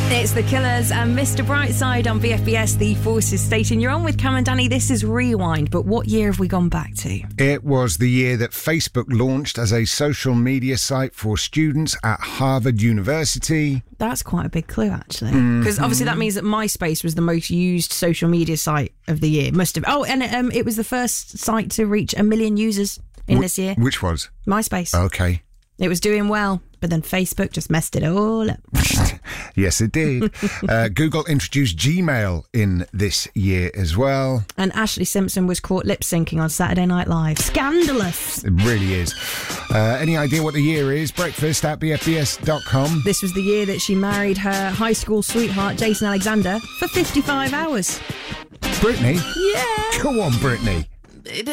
It's The Killers and Mr. Brightside on VFBS, the Forces station. You're on with Cam and Danny. This is Rewind, but what year have we gone back to? It was the year that Facebook launched as a social media site for students at Harvard University. That's quite a big clue, actually. Because obviously that means that MySpace was the most used social media site of the year. Must have. Oh, and it was the first site to reach 1 million users in this year. Which was? MySpace. Okay. It was doing well, but then Facebook just messed it all up. Yes, it did. Google introduced Gmail in this year as well. And Ashley Simpson was caught lip-syncing on Saturday Night Live. Scandalous. It really is. Any idea what the year is? Breakfast at bfbs.com. This was the year that she married her high school sweetheart, Jason Alexander, for 55 hours. Britney? Yeah. Go on, Britney.